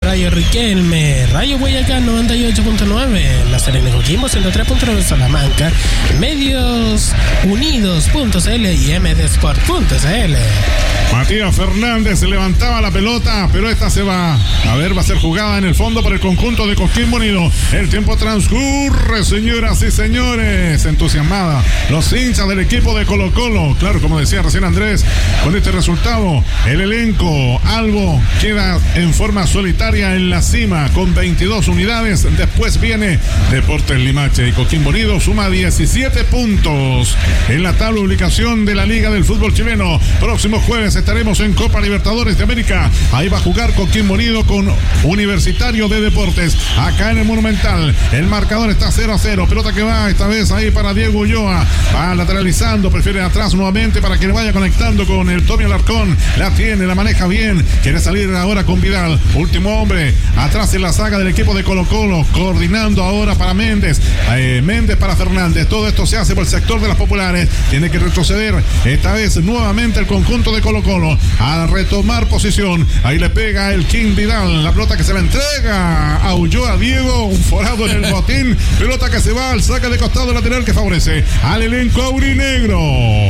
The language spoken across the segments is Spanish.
Radio Riquelme, Radio Guayacán 98.9, La Serena Coquimbo 103.9 Salamanca, Medios Unidos.cl y mdsport.cl. Matías Fernández levantaba la pelota, pero esta se va. Va a ser jugada en el fondo por el conjunto de Coquimbo Unido. El tiempo transcurre, señoras y señores. Entusiasmada los hinchas del equipo de Colo-Colo. Claro, como decía recién Andrés, con este resultado, el elenco albo queda en forma solitaria en la cima con 22 unidades. Después viene Deportes Limache y Coquimbo Unido suma 17 puntos en la tabla de ubicación de la Liga del Fútbol Chileno. Próximo jueves estaremos en Copa Libertadores de América. Ahí va a jugar Coquimbo Unido con Universitario de Deportes. Acá en el Monumental, el marcador está 0-0. Pelota que va esta vez ahí para Diego Ulloa. Va lateralizando, prefiere atrás nuevamente para que le vaya conectando con el Tommy Alarcón. La tiene, la maneja bien. Quiere salir ahora con Vidal. Último hombre atrás en la saga del equipo de Colo-Colo. Coordinando ahora para Méndez. Méndez para Fernández. Todo esto se hace por el sector de las populares. Tiene que retroceder esta vez nuevamente el conjunto de Colo-Colo a retomar posición. Ahí le pega el King Vidal. La pelota que se la entrega a Ulloa Diego. Un forado en el botín. Pelota que se va al saque de costado lateral que favorece al elenco aurinegro.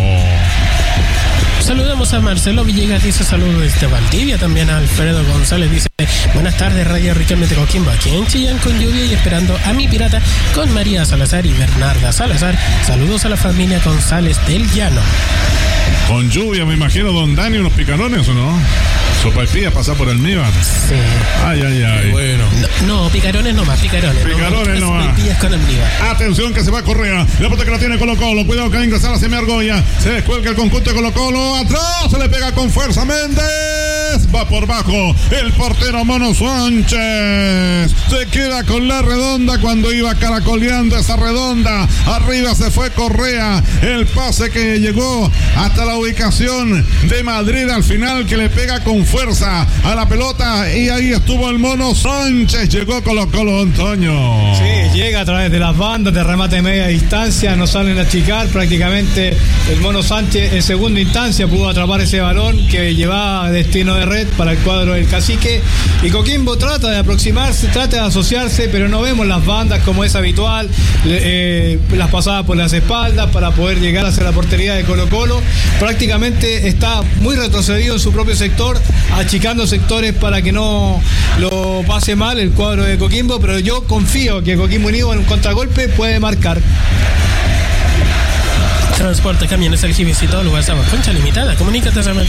Saludamos a Marcelo Villegas, dice saludos desde Valdivia. También a Alfredo González, dice buenas tardes, Radio Riquelme de Coquimbo, aquí en Chillán con lluvia y esperando a mi pirata con María Salazar y Bernarda Salazar. Saludos a la familia González del Llano. Con lluvia, me imagino, don Dani, unos picarones, ¿o no? Sopaipilla pasa por el Míbar. Sí. Ay. Bueno. No, picarones nomás, picarones. Picarones nomás. Sopaipillas con el Míbar. Atención que se va Correa. La pelota que la tiene Colo-Colo. Cuidado que va a ingresar a Semiargolla. Se descuelga el conjunto de Colo-Colo. Atrás se le pega con fuerza Méndez. Va por bajo el portero Mono Sánchez. Se queda con la redonda cuando iba caracoleando esa redonda. Arriba se fue Correa. El pase que llegó hasta la ubicación de Madrid al final, que le pega con fuerza a la pelota y ahí estuvo el Mono Sánchez. Llegó Colo-Colo, Antonio. Sí, llega a través de las bandas de remate de media distancia, no salen a achicar. Prácticamente el Mono Sánchez en segunda instancia pudo atrapar ese balón que llevaba destino de red para el cuadro del Cacique, y Coquimbo trata de aproximarse, trata de asociarse, pero no vemos las bandas como es habitual, las pasadas por las espaldas para poder llegar hacia la portería de Colo-Colo. Prácticamente está muy retrocedido en su propio sector, achicando sectores para que no lo pase mal el cuadro de Coquimbo, pero yo confío que Coquimbo Unido en un contragolpe puede marcar. Transporte, camiones, aljibes y todo lugar sabor. Concha limitada. Comunícate al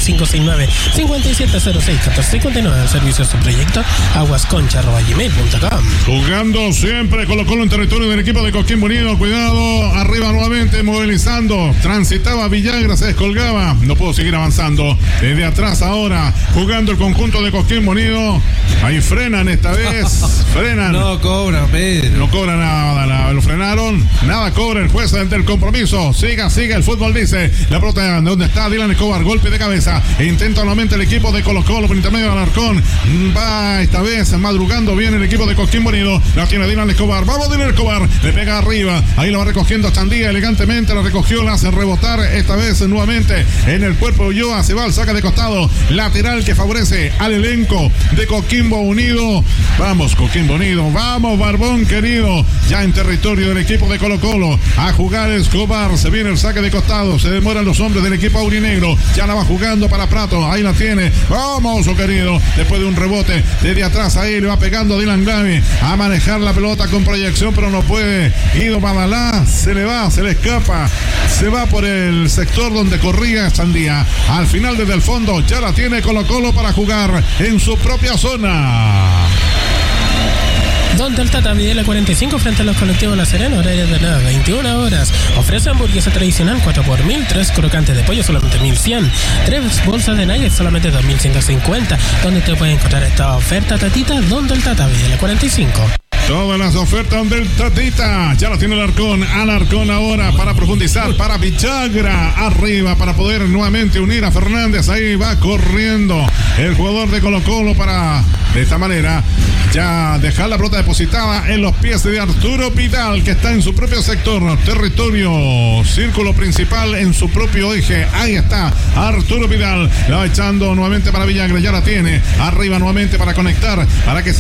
569-5706-1459. Al servicio de su proyecto aguasconcha@gmail.com. Jugando siempre Colo-Colo en territorio del equipo de Coquimbo Unido. Cuidado, arriba nuevamente movilizando. Transitaba Villagra, se descolgaba. No pudo seguir avanzando. Desde atrás ahora jugando el conjunto de Coquimbo Unido. Ahí frenan esta vez. Frenan. No cobra, Pedro. No cobra nada. Lo frenaron. Nada cobra el juez ante el compromiso. Sigue el fútbol, dice. La pelota de donde está Dylan Escobar. Golpe de cabeza. Intenta nuevamente el equipo de Colo-Colo por intermedio del Alarcón. Va esta vez madrugando bien el equipo de Coquimbo Unido. La tiene Dylan Escobar. Vamos, Dylan Escobar. Le pega arriba. Ahí lo va recogiendo Chandía elegantemente. La recogió, la hace rebotar esta vez nuevamente en el cuerpo de Ulloa. Se va al saque de costado. Lateral que favorece al elenco de Coquimbo Unido. Vamos, Coquimbo Unido. Vamos, Barbón querido. Ya en territorio del equipo de Colo-Colo. A jugar Escobar. Se viene el saque de costado, se demoran los hombres del equipo aurinegro, ya la va jugando para Prato, ahí la tiene, vamos, querido, después de un rebote desde atrás, ahí le va pegando Dylan Gavi a manejar la pelota con proyección, pero no puede. Ido Badalá, se le escapa, se va por el sector donde corría Chandía, al final desde el fondo, ya la tiene Colo-Colo para jugar en su propia zona. Donde el Tata Videla 45 frente a los colectivos La Serena, horario de las 21 horas. Ofrece hamburguesa tradicional 4x1000, 3 crocantes de pollo solamente 1100, 3 bolsas de nuggets solamente 2150. Donde te puedes encontrar esta oferta, Tatita, donde el Tata Videla 45. Todas las ofertas del Tatita. Ya la tiene Alarcón ahora para profundizar, para Villagra arriba, para poder nuevamente unir a Fernández. Ahí va corriendo el jugador de Colo-Colo para, de esta manera, ya dejar la pelota depositada en los pies de Arturo Vidal, que está en su propio sector, territorio, círculo principal en su propio eje. Ahí está Arturo Vidal, la va echando nuevamente para Villagra, ya la tiene arriba nuevamente para conectar, para que se